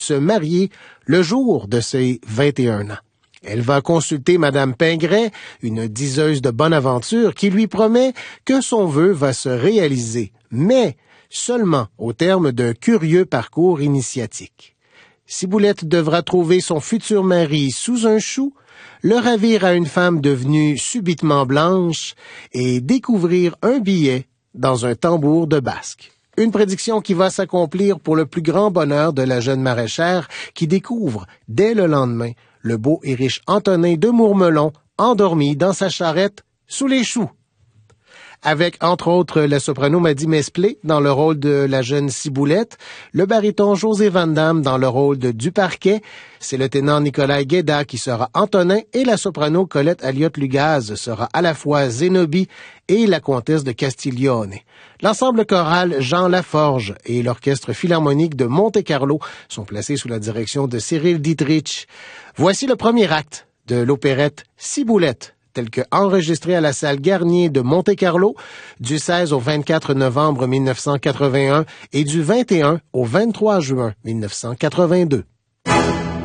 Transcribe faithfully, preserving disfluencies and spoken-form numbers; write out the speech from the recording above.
se marier le jour de ses vingt et un ans. Elle va consulter Madame Pingret, une diseuse de bonne aventure, qui lui promet que son vœu va se réaliser, mais seulement au terme d'un curieux parcours initiatique. Ciboulette devra trouver son futur mari sous un chou, le ravir à une femme devenue subitement blanche et découvrir un billet dans un tambour de basque. Une prédiction qui va s'accomplir pour le plus grand bonheur de la jeune maraîchère qui découvre, dès le lendemain, le beau et riche Antonin de Mourmelon endormi dans sa charrette sous les choux. Avec, entre autres, la soprano Maddy Mesplé dans le rôle de la jeune Ciboulette, le baryton José Van Damme dans le rôle de Duparquet, c'est le ténor Nicolas Guéda qui sera Antonin et la soprano Colette Aliotte-Lugaz sera à la fois Zénobie et la comtesse de Castiglione. L'ensemble choral Jean Laforge et l'orchestre philharmonique de Monte-Carlo sont placés sous la direction de Cyril Dietrich. Voici le premier acte de l'opérette Ciboulette, tel que enregistré à la salle Garnier de Monte-Carlo du seize au vingt-quatre novembre mille neuf cent quatre-vingt-un et du vingt et un au vingt-trois juin mille neuf cent quatre-vingt-deux.